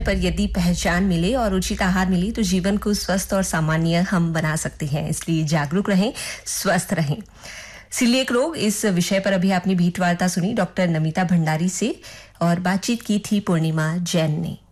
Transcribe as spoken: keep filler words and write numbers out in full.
पर यदि पहचान मिले और उचित आहार मिले तो जीवन को स्वस्थ और सामान्य हम बना सकते हैं। इसलिए जागरूक रहें, स्वस्थ रहें। सीलिएक रोग, इस विषय पर अभी आपने भेंट वार्ता सुनी डॉक्टर नमिता भंडारी से और बातचीत की थी पूर्णिमा जैन ने।